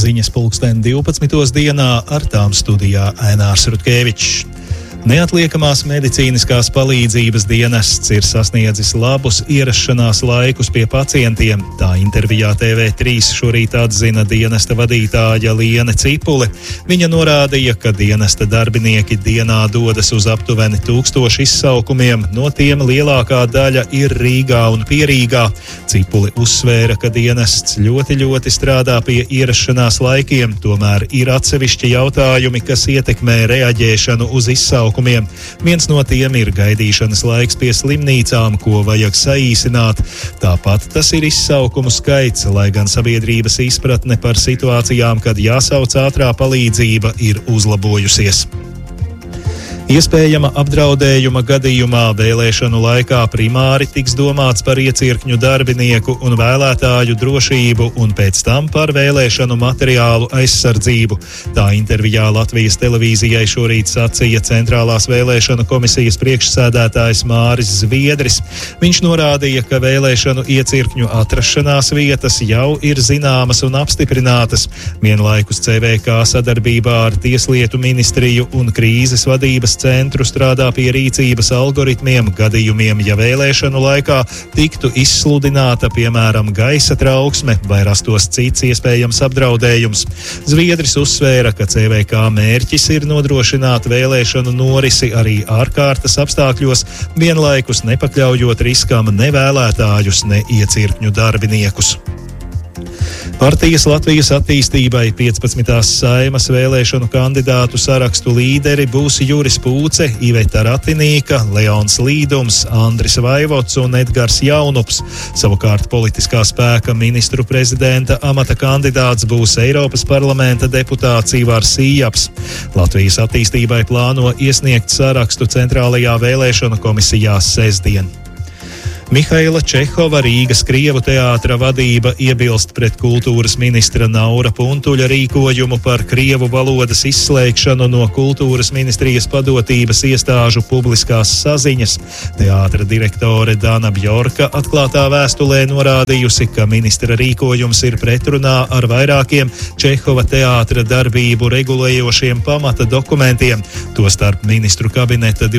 ziņas pulksten 12. dienā, ar tām studijā Ainārs Rutkevičs. Neatliekamās medicīniskās palīdzības dienests ir sasniedzis labus ierašanās laikus pie pacientiem. Tā intervijā TV3 šorīt atzina dienesta vadītāja Liene Cipule. Viņa norādīja, ka dienesta darbinieki dienā dodas uz aptuveni 1000 izsaukumiem, no tiem lielākā daļa ir Rīgā un Pierīgā. Cipule uzsvēra, ka dienests ļoti strādā pie ierašanās laikiem, tomēr ir atsevišķi jautājumi, kas ietekmē reaģēšanu uz izsaukumiem. Viens no tiem ir gaidīšanas laiks pie slimnīcām, ko vajag saīsināt. Tāpat tas ir izsaukumu skaits, lai gan sabiedrības izpratne par situācijām, kad jāsauc ātrā palīdzība, ir uzlabojusies. Iespējama apdraudējuma gadījumā vēlēšanu laikā primāri tiks domāts par iecirkņu darbinieku un vēlētāju drošību un pēc tam par vēlēšanu materiālu aizsardzību. Tā intervijā Latvijas televīzijai šorīt sacīja Centrālās vēlēšanu komisijas priekšsēdētājs Māris Zviedris. Viņš norādīja, ka vēlēšanu iecirkņu atrašanās vietas jau ir zināmas un apstiprinātas. Vienlaikus CVK sadarbībā ar Tieslietu ministriju un krīzes vadības centru strādā pie rīcības algoritmiem gadījumiem, ja vēlēšanu laikā tiktu izsludināta, piemēram, gaisa trauksme vai rastos cits iespējams apdraudējums. Zviedris uzsvēra, ka CVK mērķis ir nodrošināt vēlēšanu norisi arī ārkārtas apstākļos, vienlaikus nepakļaujot riskam ne vēlētājus, ne iecirkņu darbiniekus. Partijas Latvijas attīstībai 15. Saeimas vēlēšanu kandidātu sarakstu līderi būs Juris Pūce, Iveta Ratinīka, Leons Līdums, Andris Vaivots un Edgars Jaunups. Savukārt politiskā spēka ministru prezidenta amata kandidāts būs Eiropas parlamenta deputāts Ivars Ījaps. Latvijas attīstībai plāno iesniegt sarakstu Centrālajā vēlēšanu komisijā sestdien. Mihaila Čehova Rīgas Krievu teātra vadība iebilst pret kultūras ministra Naura Puntuļa rīkojumu par krievu valodas izslēgšanu no kultūras ministrijas padotības iestāžu publiskās saziņas. Teātra direktore Dana Bjorka atklātā vēstulē norādījusi, ka ministra rīkojums ir pretrunā ar vairākiem Čehova teātra darbību regulējošiem pamata dokumentiem, tostarp ministru kabineta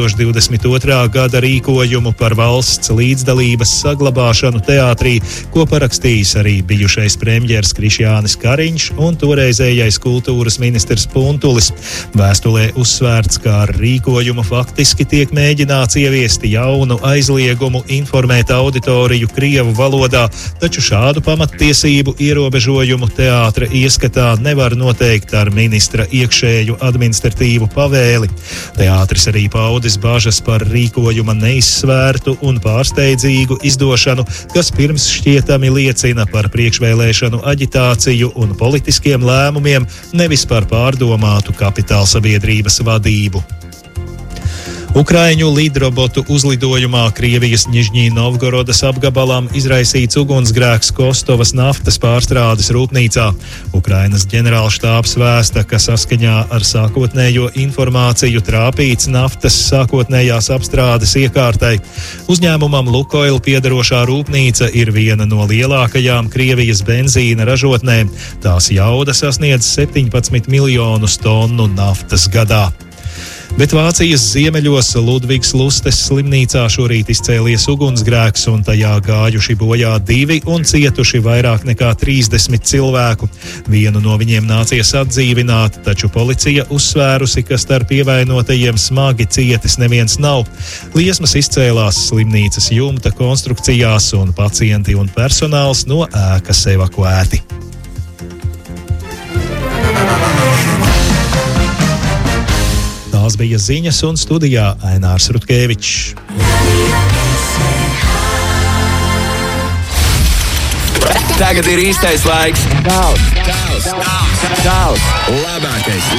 2022. gada rīkojumu par valsts līdzdalības saglabāšanu teātrī, ko parakstījis arī bijušais premjers Krišjānis Kariņš un toreizējais kultūras ministrs Puntulis. Vēstulē uzsvērts, ka ar rīkojumu faktiski tiek mēģināts ieviest jaunu aizliegumu informēt auditoriju krievu valodā, taču šādu pamattiesību ierobežojumu teātra ieskatā nevar noteikt ar ministra iekšēju administratīvu pavēli. Teātris arī paudis bažas par rīkojuma neizsvērtu un pārsteidzīgu izdošanu, kas pirms šķietami liecina par priekšvēlēšanu aģitāciju un politiskiem lēmumiem, nevis par pārdomātu kapitālsabiedrības vadību. Ukraiņu lidrobotu uzlidojumā Krievijas Nižņī Novgorodas apgabalam izraisīts ugunsgrēks Kostovas naftas pārstrādes rūpnīcā. Ukrainas ģenerālštābs vēsta, ka saskaņā ar sākotnējo informāciju trāpīts naftas sākotnējās apstrādes iekārtai. Uzņēmumam Lukoil piederošā rūpnīca ir viena no lielākajām Krievijas benzīna ražotnēm. Tās jauda sasniedz 17 miljonus tonu naftas gadā. Bet Vācijas ziemeļos Ludvigs Lustes slimnīcā šorīt izcēlies ugunsgrēks un tajā gājuši bojā 2 un cietuši vairāk nekā 30 cilvēku. Vienu no viņiem nācies atdzīvināt, taču policija uzsvērusi, ka starp ievainotajiem smagi cietis neviens nav. Liesmas izcēlās slimnīcas jumta konstrukcijās un pacienti un personāls no ēkas evakuēti. Tās bija ziņas un studijā Ainārs Rutkevičs. Tagad ir īstais laiks. Labākais